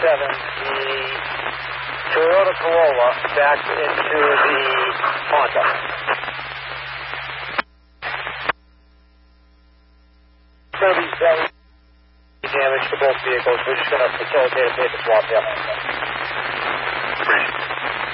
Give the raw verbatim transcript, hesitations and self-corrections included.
seven, the Toyota Corolla backed into the Honda. thirty-seven damage to both vehicles. We're just going to facilitate a paper swap there.